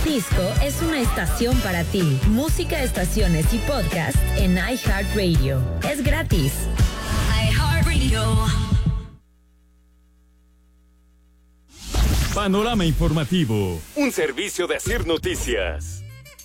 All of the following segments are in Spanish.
Disco es una estación para ti. Música, estaciones y podcast en iHeartRadio. Es gratis. iHeartRadio. Panorama informativo. Un servicio de Asir Noticias.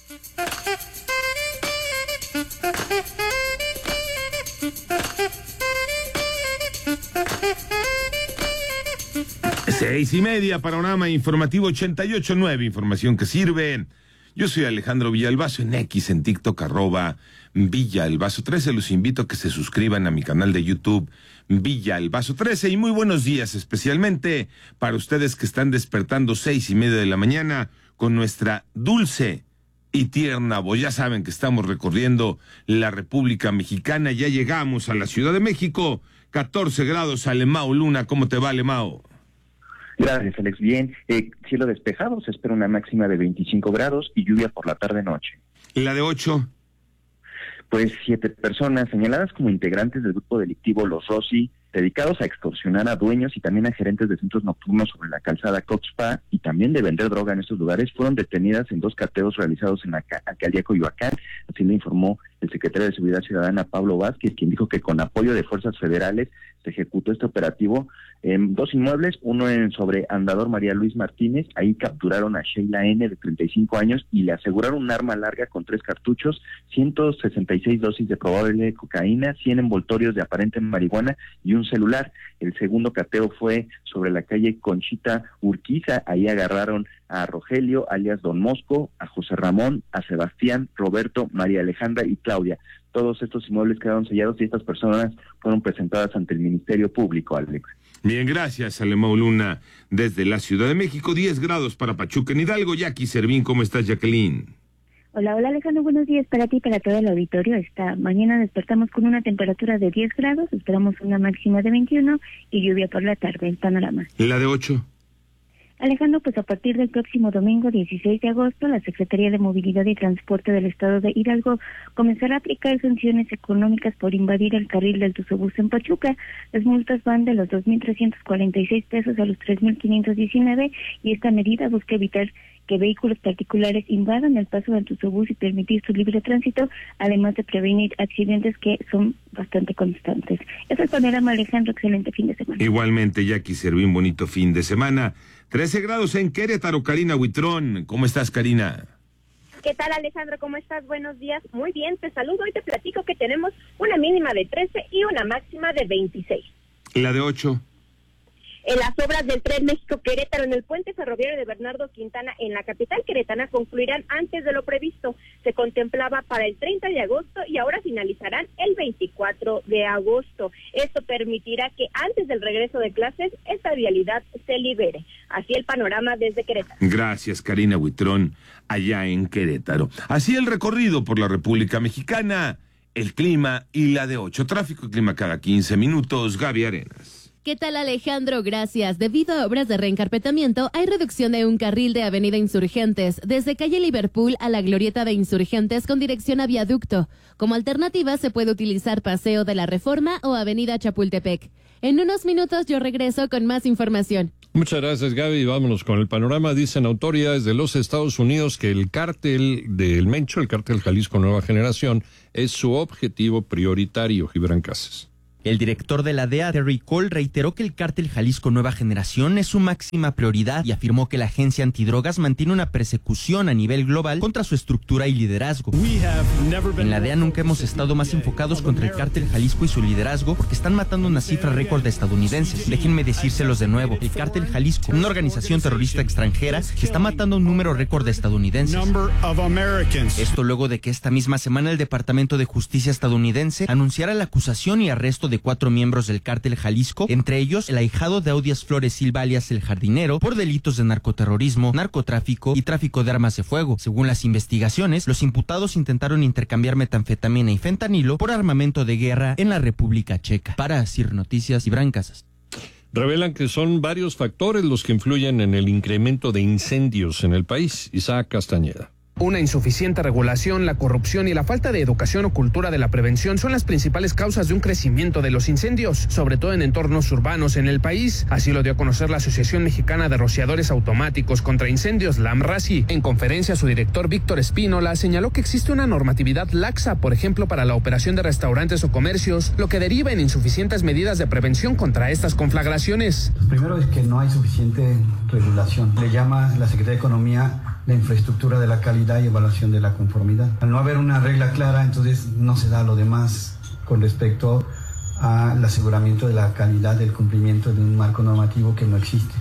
Seis y media, Panorama Informativo 88.9, información que sirve. Yo soy Alejandro Villalbazo, en X, en TikTok, @Villalbazo 13. Los invito a que se suscriban a mi canal de YouTube, Villalbazo 13. Y muy buenos días, especialmente para ustedes que están despertando 6:30 de la mañana con nuestra dulce y tierna voz. Ya saben que estamos recorriendo la República Mexicana. Ya llegamos a la Ciudad de México. 14 grados, Alemao Luna. ¿Cómo te va, Alemao? Gracias, Alex. Bien, cielo despejado, se espera una máxima de 25 grados y lluvia por la tarde-noche. ¿Y la de 8? Pues 7 personas señaladas como integrantes del grupo delictivo Los Rossi, dedicados a extorsionar a dueños y también a gerentes de centros nocturnos sobre la calzada Coxpa y también de vender droga en estos lugares, fueron detenidas en 2 cateos realizados en la alcaldía Coyoacán. Así lo informó el secretario de Seguridad Ciudadana, Pablo Vázquez, quien dijo que con apoyo de fuerzas federales se ejecutó este operativo en 2 inmuebles, uno en sobre Andador María Luis Martínez. Ahí capturaron a Sheila N., de 35 años, y le aseguraron un arma larga con 3 cartuchos, 166 dosis de probable cocaína, 100 envoltorios de aparente marihuana y un celular. El segundo cateo fue sobre la calle Conchita Urquiza. Ahí agarraron a Rogelio, alias Don Mosco, a José Ramón, a Sebastián, Roberto, María Alejandra y Claudia. Todos estos inmuebles quedaron sellados y estas personas fueron presentadas ante el Ministerio Público, Alex. Bien, gracias, Alemao Luna, desde la Ciudad de México. 10 grados para Pachuca, en Hidalgo. Jackie Servín, ¿cómo estás, Jacqueline? Hola Alejandro, buenos días para ti y para todo el auditorio. Esta mañana despertamos con una temperatura de 10 grados, esperamos una máxima de 21 y lluvia por la tarde. El panorama. ¿La de 8? Alejandro, pues a partir del próximo domingo 16 de agosto, la Secretaría de Movilidad y Transporte del Estado de Hidalgo comenzará a aplicar sanciones económicas por invadir el carril del Tuzobús en Pachuca. Las multas van de los 2,346 pesos a los 3,519 y esta medida busca evitar que vehículos particulares invadan el paso del Tuzobús y permitir su libre tránsito, además de prevenir accidentes que son bastante constantes. Ese es el panorama, Alejandro. Excelente fin de semana. Igualmente, Jackie Servín, bonito fin de semana. 13 grados en Querétaro, Karina Huitrón. ¿Cómo estás, Karina? ¿Qué tal, Alejandro? ¿Cómo estás? Buenos días. Muy bien, te saludo y te platico que tenemos una mínima de 13 y una máxima de 26. ¿La de 8? En las obras del Tren México-Querétaro en el puente ferroviario de Bernardo Quintana en la capital queretana concluirán antes de lo previsto. Se contemplaba para el 30 de agosto y ahora finalizarán el 24 de agosto. Esto permitirá que antes del regreso de clases esta vialidad se libere. Así el panorama desde Querétaro. Gracias, Karina Huitrón, allá en Querétaro. Así el recorrido por la República Mexicana, el clima y la de 8. Tráfico y clima cada 15 minutos. Gaby Arenas. ¿Qué tal, Alejandro? Gracias. Debido a obras de reencarpetamiento, hay reducción de un carril de Avenida Insurgentes, desde calle Liverpool a la glorieta de Insurgentes con dirección a Viaducto. Como alternativa, se puede utilizar Paseo de la Reforma o Avenida Chapultepec. En unos minutos yo regreso con más información. Muchas gracias, Gaby. Vámonos con el panorama. Dicen autoridades de los Estados Unidos que el cártel del Mencho, el cártel Jalisco Nueva Generación, es su objetivo prioritario. Gibran Casas. El director de la DEA, Terry Cole, reiteró que el cártel Jalisco Nueva Generación es su máxima prioridad y afirmó que la agencia antidrogas mantiene una persecución a nivel global contra su estructura y liderazgo. En la DEA nunca hemos estado más enfocados contra el cártel Jalisco y su liderazgo porque están matando una cifra récord de estadounidenses. Déjenme decírselos de nuevo. El cártel Jalisco, una organización terrorista extranjera, está matando un número récord de estadounidenses. Esto luego de que esta misma semana el Departamento de Justicia estadounidense anunciara la acusación y arresto de 4 miembros del cártel Jalisco, entre ellos el ahijado de Audias Flores Silva alias El Jardinero, por delitos de narcoterrorismo, narcotráfico y tráfico de armas de fuego. Según las investigaciones, los imputados intentaron intercambiar metanfetamina y fentanilo por armamento de guerra en la República Checa. Para Asir Noticias, Gibran Casas. Revelan que son varios factores los que influyen en el incremento de incendios en el país. Isaac Castañeda. Una insuficiente regulación, la corrupción y la falta de educación o cultura de la prevención son las principales causas de un crecimiento de los incendios, sobre todo en entornos urbanos en el país. Así lo dio a conocer la Asociación Mexicana de Rociadores Automáticos contra Incendios, la AMRACI. En conferencia, su director Víctor Espínola señaló que existe una normatividad laxa, por ejemplo, para la operación de restaurantes o comercios, lo que deriva en insuficientes medidas de prevención contra estas conflagraciones. Primero es que no hay suficiente regulación. Le llama la Secretaría de Economía la infraestructura de la calidad y evaluación de la conformidad. Al no haber una regla clara, entonces no se da lo demás con respecto al aseguramiento de la calidad del cumplimiento de un marco normativo que no existe.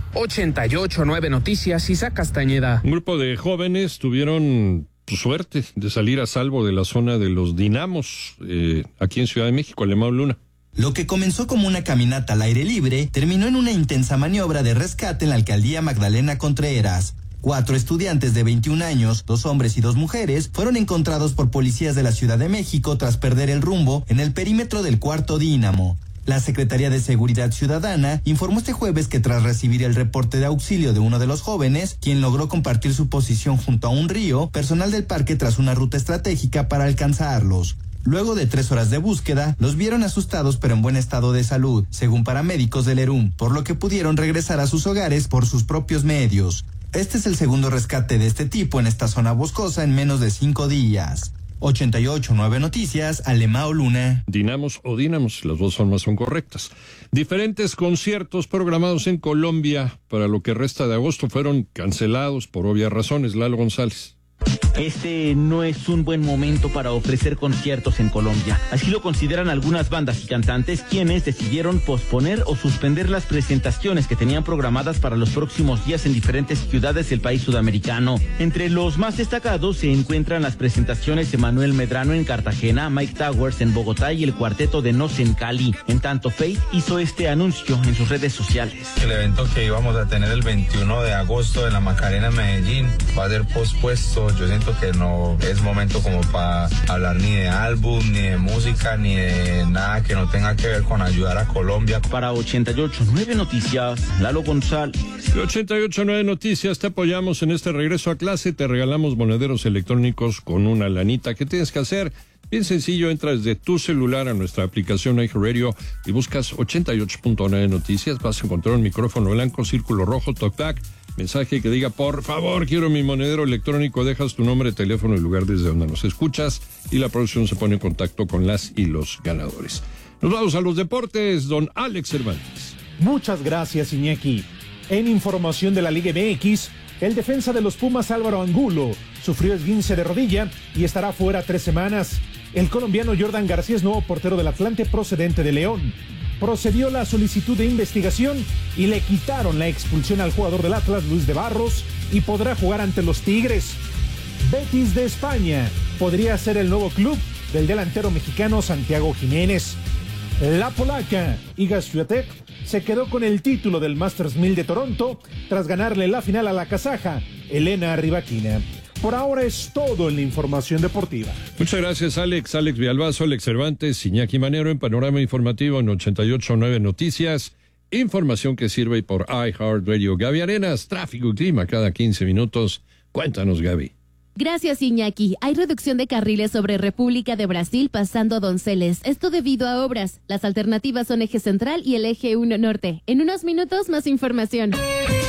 88.9 Noticias, Isaac Castañeda. Un grupo de jóvenes tuvieron suerte de salir a salvo de la zona de los Dinamos, aquí en Ciudad de México, Alemão Luna. Lo que comenzó como una caminata al aire libre terminó en una intensa maniobra de rescate en la alcaldía Magdalena Contreras. 4 estudiantes de 21 años, 2 hombres y 2 mujeres, fueron encontrados por policías de la Ciudad de México tras perder el rumbo en el perímetro del cuarto Dínamo. La Secretaría de Seguridad Ciudadana informó este jueves que tras recibir el reporte de auxilio de uno de los jóvenes, quien logró compartir su posición junto a un río, personal del parque trazó una ruta estratégica para alcanzarlos. Luego de 3 horas de búsqueda, los vieron asustados pero en buen estado de salud, según paramédicos del ERUM, por lo que pudieron regresar a sus hogares por sus propios medios. Este es el segundo rescate de este tipo en esta zona boscosa en menos de 5 días. 88.9 Noticias, Alemão Luna. Dinamos o Dinamos, las dos formas son correctas. Diferentes conciertos programados en Colombia para lo que resta de agosto fueron cancelados por obvias razones. Lalo González. Este no es un buen momento para ofrecer conciertos en Colombia. Así lo consideran algunas bandas y cantantes, quienes decidieron posponer o suspender las presentaciones que tenían programadas para los próximos días en diferentes ciudades del país sudamericano. Entre los más destacados se encuentran las presentaciones de Manuel Medrano en Cartagena, Mike Towers en Bogotá y el cuarteto de Nos en Cali. En tanto, Faith hizo este anuncio en sus redes sociales. El evento que íbamos a tener el 21 de agosto en la Macarena en Medellín va a ser pospuesto. Yo siento que no es momento como para hablar ni de álbum, ni de música, ni de nada que no tenga que ver con ayudar a Colombia. Para 88.9 Noticias, Lalo González. 88.9 Noticias, te apoyamos en este regreso a clase, te regalamos monederos electrónicos con una lanita. ¿Qué tienes que hacer? Bien sencillo, entras de tu celular a nuestra aplicación iHeartRadio y buscas 88.9 Noticias, vas a encontrar un micrófono blanco, círculo rojo, talkback, mensaje que diga, por favor, quiero mi monedero electrónico, dejas tu nombre, teléfono y lugar desde donde nos escuchas y la producción se pone en contacto con las y los ganadores. Nos vamos a los deportes, don Alex Cervantes. Muchas gracias, Iñaki. En información de la Liga MX, el defensa de los Pumas Álvaro Angulo sufrió esguince de rodilla y estará fuera 3 semanas. El colombiano Jordan García es nuevo portero del Atlante procedente de León. Procedió la solicitud de investigación y le quitaron la expulsión al jugador del Atlas, Luis de Barros, y podrá jugar ante los Tigres. Betis de España podría ser el nuevo club del delantero mexicano Santiago Jiménez. La polaca Iga Swiatek se quedó con el título del Masters 1000 de Toronto tras ganarle la final a la kazaja Elena Rybakina. Por ahora es todo en la información deportiva. Muchas gracias, Alex. Alex Villalbazo, Alex Cervantes, Iñaki Manero en Panorama Informativo en 88.9 Noticias. Información que sirve por iHeartRadio. Gaby Arenas, tráfico y clima cada 15 minutos. Cuéntanos, Gaby. Gracias, Iñaki. Hay reducción de carriles sobre República de Brasil pasando Donceles. Esto debido a obras. Las alternativas son Eje Central y el Eje 1 Norte. En unos minutos, más información.